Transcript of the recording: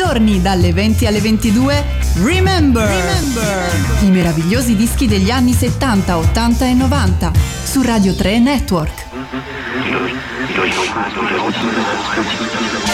giorni dalle 20 alle 22, Remember. I meravigliosi dischi degli anni 70, 80 e 90 su Radio 3 Network.